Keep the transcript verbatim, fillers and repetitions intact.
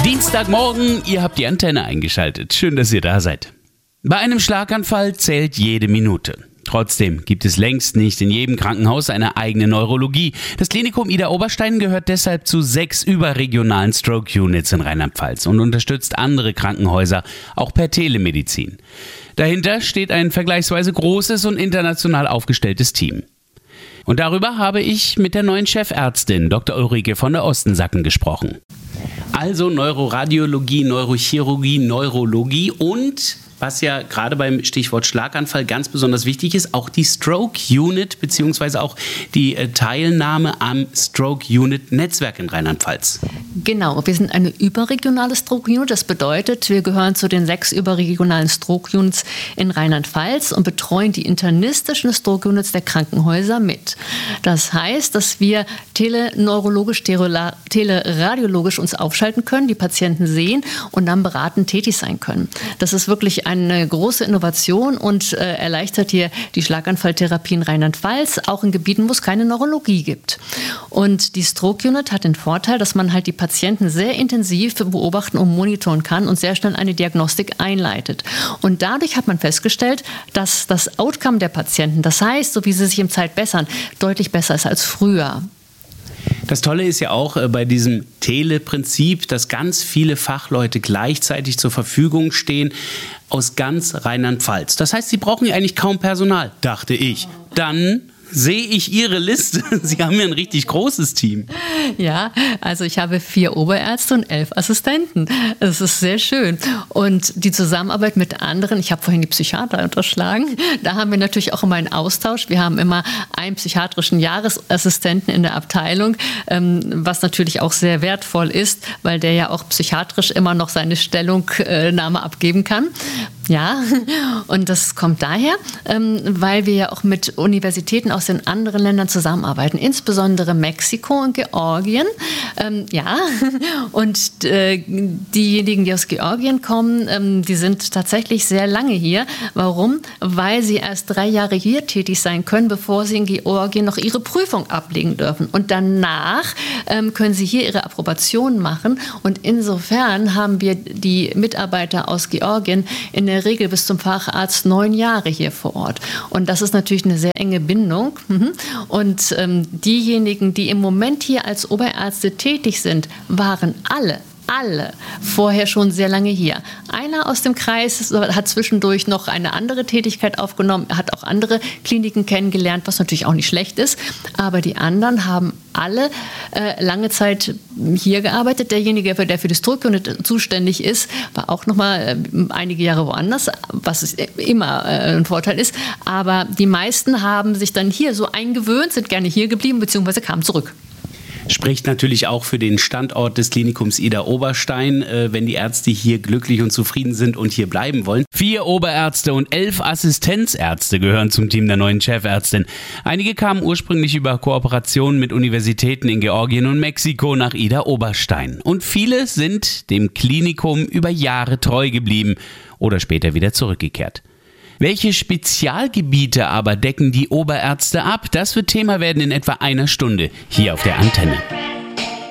Dienstagmorgen, ihr habt die Antenne eingeschaltet. Schön, dass ihr da seid. Bei einem Schlaganfall zählt jede Minute. Trotzdem gibt es längst nicht in jedem Krankenhaus eine eigene Neurologie. Das Klinikum Idar-Oberstein gehört deshalb zu sechs überregionalen Stroke-Units in Rheinland-Pfalz und unterstützt andere Krankenhäuser, auch per Telemedizin. Dahinter steht ein vergleichsweise großes und international aufgestelltes Team. Und darüber habe ich mit der neuen Chefärztin Doktor Ulrike von der Ostensacken gesprochen. Also Neuroradiologie, Neurochirurgie, Neurologie und, was ja gerade beim Stichwort Schlaganfall ganz besonders wichtig ist, auch die Stroke Unit bzw. auch die Teilnahme am Stroke Unit Netzwerk in Rheinland-Pfalz. Genau, wir sind eine überregionale Stroke Unit. Das bedeutet, wir gehören zu den sechs überregionalen Stroke Units in Rheinland-Pfalz und betreuen die internistischen Stroke Units der Krankenhäuser mit. Das heißt, dass wir teleneurologisch, teleradiologisch uns aufschalten können, die Patienten sehen und dann beratend tätig sein können. Das ist wirklich eine große Innovation und äh, erleichtert hier die Schlaganfalltherapie in Rheinland-Pfalz, auch in Gebieten, wo es keine Neurologie gibt. Und die Stroke Unit hat den Vorteil, dass man halt die Patienten sehr intensiv beobachten und monitoren kann und sehr schnell eine Diagnostik einleitet. Und dadurch hat man festgestellt, dass das Outcome der Patienten, das heißt, so wie sie sich im Zeit bessern, deutlich besser ist als früher. Das Tolle ist ja auch äh, bei diesem Tele-Prinzip, dass ganz viele Fachleute gleichzeitig zur Verfügung stehen aus ganz Rheinland-Pfalz. Das heißt, sie brauchen ja eigentlich kaum Personal, dachte ich. Dann sehe ich Ihre Liste. Sie haben ja ein richtig großes Team. Ja, also ich habe vier Oberärzte und elf Assistenten. Das ist sehr schön. Und die Zusammenarbeit mit anderen, ich habe vorhin die Psychiater unterschlagen, da haben wir natürlich auch immer einen Austausch. Wir haben immer einen psychiatrischen Jahresassistenten in der Abteilung, was natürlich auch sehr wertvoll ist, weil der ja auch psychiatrisch immer noch seine Stellungnahme abgeben kann. Ja, und das kommt daher, weil wir ja auch mit Universitäten aus den anderen Ländern zusammenarbeiten, insbesondere Mexiko und Georgien. Ähm, ja, und äh, diejenigen, die aus Georgien kommen, ähm, die sind tatsächlich sehr lange hier. Warum? Weil sie erst drei Jahre hier tätig sein können, bevor sie in Georgien noch ihre Prüfung ablegen dürfen. Und danach ähm, können sie hier ihre Approbation machen. Und insofern haben wir die Mitarbeiter aus Georgien in der Regel bis zum Facharzt neun Jahre hier vor Ort. Und das ist natürlich eine sehr enge Bindung. Und ähm, diejenigen, die im Moment hier als Oberärzte tätig sind, waren alle Alle vorher schon sehr lange hier. Einer aus dem Kreis hat zwischendurch noch eine andere Tätigkeit aufgenommen, hat auch andere Kliniken kennengelernt, was natürlich auch nicht schlecht ist. Aber die anderen haben alle äh, lange Zeit hier gearbeitet. Derjenige, der für die Stroke Unit zuständig ist, war auch noch mal äh, einige Jahre woanders, was immer äh, ein Vorteil ist. Aber die meisten haben sich dann hier so eingewöhnt, sind gerne hier geblieben bzw. kamen zurück. Spricht natürlich auch für den Standort des Klinikums Idar-Oberstein, äh, wenn die Ärzte hier glücklich und zufrieden sind und hier bleiben wollen. Vier Oberärzte und elf Assistenzärzte gehören zum Team der neuen Chefärztin. Einige kamen ursprünglich über Kooperationen mit Universitäten in Georgien und Mexiko nach Idar-Oberstein. Und viele sind dem Klinikum über Jahre treu geblieben oder später wieder zurückgekehrt. Welche Spezialgebiete aber decken die Oberärzte ab? Das wird Thema werden in etwa einer Stunde hier auf der Antenne.